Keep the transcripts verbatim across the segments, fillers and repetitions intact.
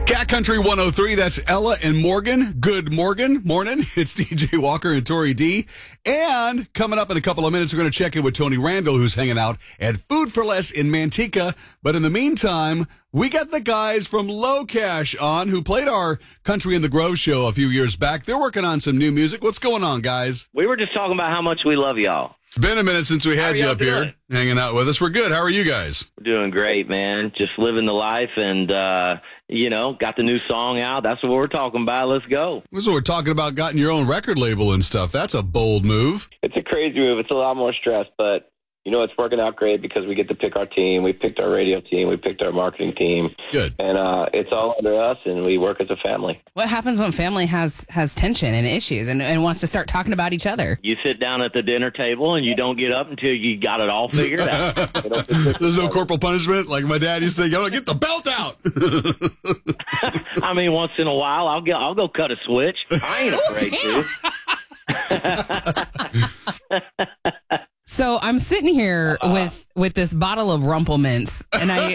Cat Country one oh three, that's Ella and Morgan. Good Morgan, morning. It's D J Walker and Tori D. And coming up in a couple of minutes, we're going to check in with Tony Randall, who's hanging out at Food for Less in Manteca. But in the meantime, we got the guys from Low Cash on, who played our Country in the Grove show a few years back. They're working on some new music. What's going on, guys? We were just talking about how much we love y'all. It's been a minute since we had you up here hanging out with us. We're good. How are you guys? We're doing great, man. Just living the life and, uh, you know, got the new song out. That's what we're talking about. Let's go. This is what we're talking about, gotten your own record label and stuff. That's a bold move. It's a crazy move. It's a lot more stress, but, you know, it's working out great because we get to pick our team. We picked our radio team. We picked our marketing team. Good. And uh, it's all under us, and we work as a family. What happens when family has, has tension and issues and, and wants to start talking about each other? You sit down at the dinner table, and you don't get up until you got it all figured out. There's no corporal punishment? Like my dad used to say, yo, get the belt out. I mean, once in a while, I'll, get, I'll go cut a switch. I ain't afraid to. So I'm sitting here uh, with, with this bottle of Rumple Mints, and I.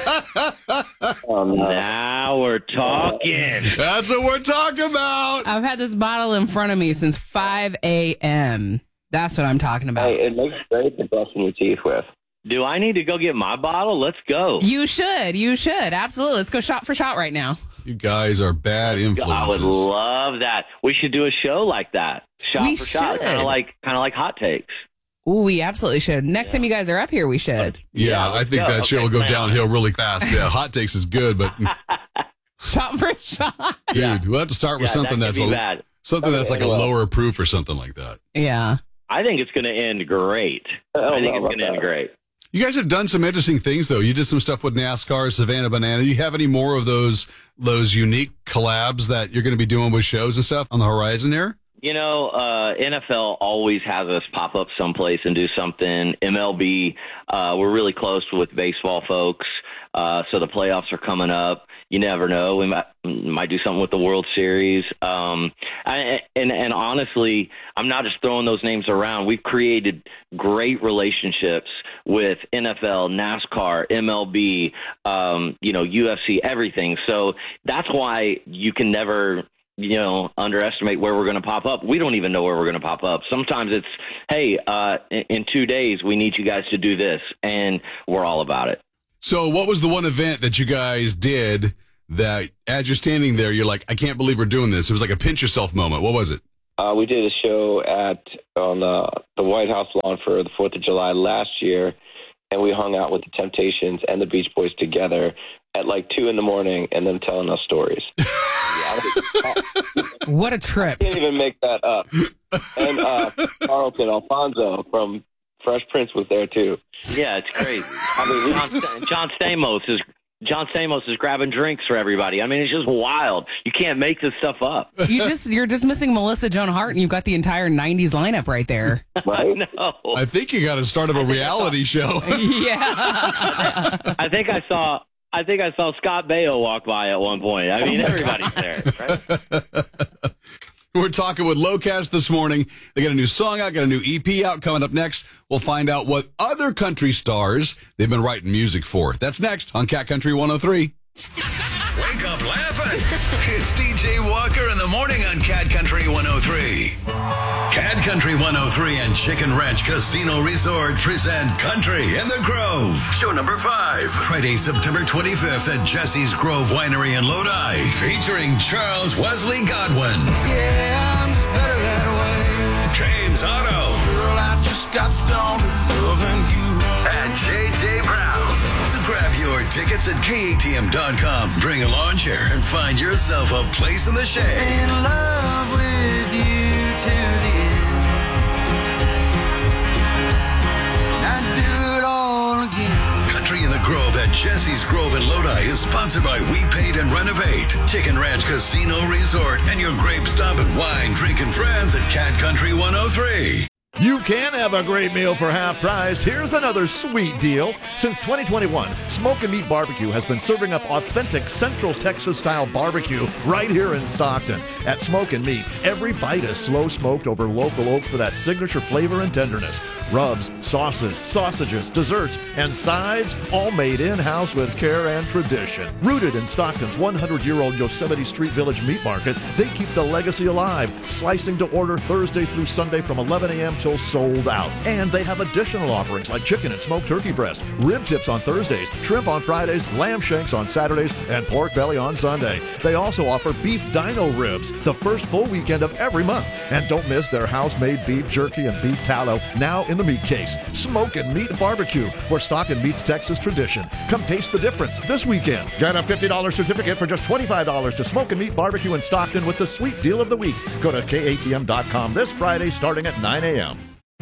oh, no. Now we're talking. That's what we're talking about. I've had this bottle in front of me since five a.m. That's what I'm talking about. Hey, it makes great to brushing your teeth with. Do I need to go get my bottle? Let's go. You should. You should. Absolutely. Let's go shot for shot right now. You guys are bad influences. I would love that. We should do a show like that. Shot we for shot, kind of like kind of like Hot Takes. Ooh, we absolutely should. Next yeah. time you guys are up here, we should. Yeah, yeah I think go. that show okay, will go man. downhill really fast. Yeah, Hot Takes is good, but shot for shot. Dude, yeah. we'll have to start with yeah, something that that's a, bad. something that's like a lower proof or something like that. Yeah. I think it's going to end great. I, I think it's going to end great. You guys have done some interesting things, though. You did some stuff with NASCAR, Savannah Banana. Do you have any more of those those unique collabs that you're going to be doing with shows and stuff on the horizon there? You know, uh, N F L always has us pop up someplace and do something. M L B, uh, we're really close with baseball folks, uh, so the playoffs are coming up. You never know. We might, might do something with the World Series. Um, I, and, and honestly, I'm not just throwing those names around. We've created great relationships with N F L, NASCAR, M L B, um, you know, U F C, everything. So that's why you can never – you know, underestimate where we're going to pop up. We don't even know where we're going to pop up. Sometimes it's, hey, uh, in, in two days, we need you guys to do this, and we're all about it. So what was the one event that you guys did that as you're standing there, you're like, I can't believe we're doing this? It was like a pinch yourself moment. What was it? Uh, we did a show at on uh, the White House lawn for the fourth of July last year, and we hung out with the Temptations and the Beach Boys together at like two in the morning and them telling us stories. What a trip. I can't even make that up. And uh, Carlton Alfonso from Fresh Prince was there too. Yeah, it's crazy. I mean, John, John Stamos is John Stamos is grabbing drinks for everybody. I mean, it's just wild. You can't make this stuff up. You just you're just missing Melissa Joan Hart, and you've got the entire nineties lineup right there. Right? No. I think you got to start of a reality show. Yeah. I think I saw. I think I saw Scott Baio walk by at one point. I mean, oh everybody's God. there, right? We're talking with Low Cash this morning. They got a new song out, got a new E P out coming up next. We'll find out what other country stars they've been writing music for. That's next on Cat Country one oh three. Wake up laughing. It's D J Walker in the morning on Cat Country one oh three. Cat Country one oh three and Chicken Ranch Casino Resort present Country in the Grove. Show number five. Friday, September twenty-fifth at Jesse's Grove Winery in Lodi. Featuring Charles Wesley Godwin. Yeah, I'm just better that way. James Otto. Girl, I just got stoned loving you. And J J Brown. So grab your tickets at K A T M dot com. Bring a lawn chair and find yourself a place in the shade. In love with you to the end. I'd do it all again. Country in the Grove at Jesse's Grove in Lodi is sponsored by We Paint and Renovate, Chicken Ranch Casino Resort, and your grape stomping, wine drinking friends at Cat Country one oh three. You can have a great meal for half price. Here's another sweet deal. Since twenty twenty-one, Smoke and Meat Barbecue has been serving up authentic Central Texas-style barbecue right here in Stockton. At Smoke and Meat, every bite is slow-smoked over local oak for that signature flavor and tenderness. Rubs, sauces, sausages, desserts, and sides, all made in-house with care and tradition. Rooted in Stockton's one hundred year old Yosemite Street Village Meat Market, they keep the legacy alive, slicing to order Thursday through Sunday from eleven a.m. till sold out. And they have additional offerings like chicken and smoked turkey breast, rib tips on Thursdays, shrimp on Fridays, lamb shanks on Saturdays, and pork belly on Sunday. They also offer beef dino ribs the first full weekend of every month. And don't miss their house-made beef jerky and beef tallow, now in the meat case. Smoke and Meat Barbecue, where Stockton meets Texas tradition. Come taste the difference this weekend. Get a fifty dollars certificate for just twenty-five dollars to Smoke and Meat Barbecue in Stockton with the sweet deal of the week. Go to K A T M dot com this Friday starting at nine a.m.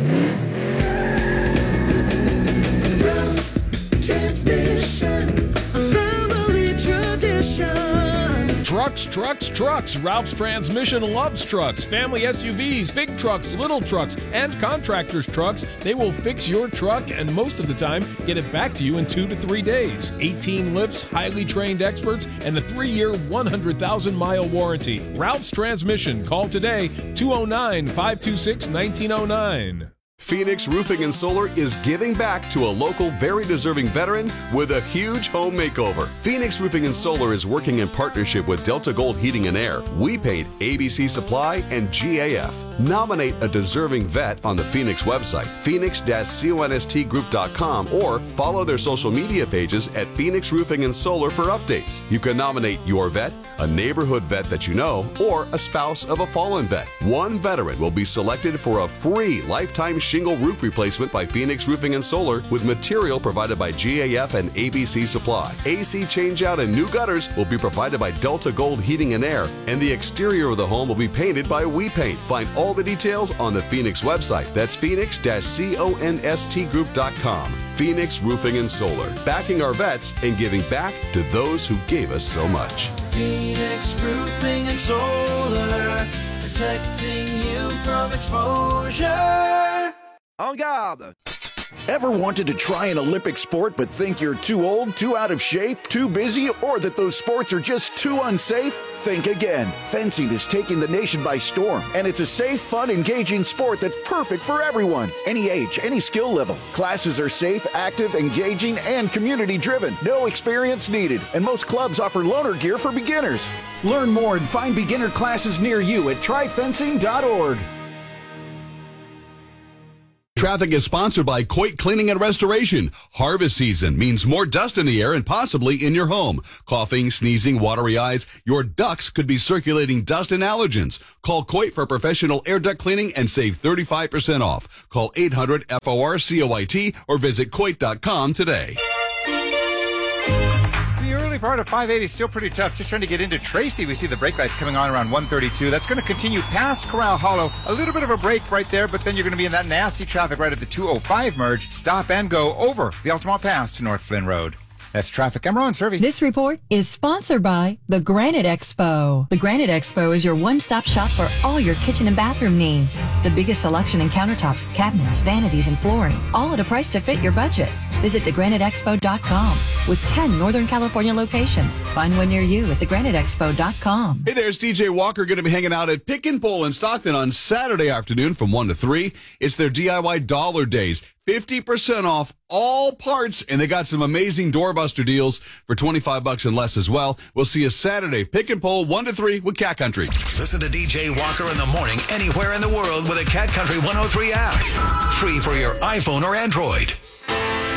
Transmission, family tradition. Trucks, trucks, trucks. Ralph's Transmission loves trucks. Family S U Vs, big trucks, little trucks, and contractors' trucks. They will fix your truck and most of the time get it back to you in two to three days. eighteen lifts, highly trained experts, and a three-year, one hundred thousand mile warranty. Ralph's Transmission. Call today, two oh nine, five two six, nineteen oh nine. Phoenix Roofing and Solar is giving back to a local, very deserving veteran with a huge home makeover. Phoenix Roofing and Solar is working in partnership with Delta Gold Heating and Air, We Paint, A B C Supply, and G A F. Nominate a deserving vet on the Phoenix website, phoenix dash const group dot com, or follow their social media pages at Phoenix Roofing and Solar for updates. You can nominate your vet, a neighborhood vet that you know, or a spouse of a fallen vet. One veteran will be selected for a free lifetime shingle roof replacement by Phoenix Roofing and Solar with material provided by G A F and A B C Supply. A C changeout and new gutters will be provided by Delta Gold Heating and Air, and the exterior of the home will be painted by We Paint. Find all the details on the Phoenix website. That's phoenix dash const group dot com. Phoenix Roofing and Solar, backing our vets and giving back to those who gave us so much. Phoenix Roofing and Solar, protecting you from exposure. En garde! Ever wanted to try an Olympic sport but think you're too old, too out of shape, too busy, or that those sports are just too unsafe? Think again. Fencing is taking the nation by storm, and it's a safe, fun, engaging sport that's perfect for everyone. Any age, any skill level. Classes are safe, active, engaging, and community-driven. No experience needed, and most clubs offer loaner gear for beginners. Learn more and find beginner classes near you at try fencing dot org. Traffic is sponsored by Coit Cleaning and Restoration. Harvest season means more dust in the air and possibly in your home. Coughing, sneezing, watery eyes. Your ducts could be circulating dust and allergens. Call Coit for professional air duct cleaning and save thirty-five percent off. Call eight hundred F O R C O I T or visit coit dot com today. The early part of five eighty is still pretty tough. Just trying to get into Tracy. We see the brake lights coming on around one thirty-two. That's going to continue past Corral Hollow. A little bit of a break right there, but then you're going to be in that nasty traffic right at the two oh five merge. Stop and go over the Altamont Pass to North Flynn Road. That's traffic. I'm Ron Servey. This report is sponsored by the Granite Expo. The Granite Expo is your one-stop shop for all your kitchen and bathroom needs. The biggest selection in countertops, cabinets, vanities, and flooring, all at a price to fit your budget. Visit the granite expo dot com with ten Northern California locations. Find one near you at the granite expo dot com. Hey there, it's D J Walker, going to be hanging out at Pick and Pull in Stockton on Saturday afternoon from one to three. It's their D I Y Dollar Days. fifty percent off all parts, and they got some amazing doorbuster deals for twenty-five bucks and less as well. We'll see you Saturday, Pick and Pull, one to three with Cat Country. Listen to D J Walker in the morning anywhere in the world with a Cat Country one oh three app. Free for your iPhone or Android.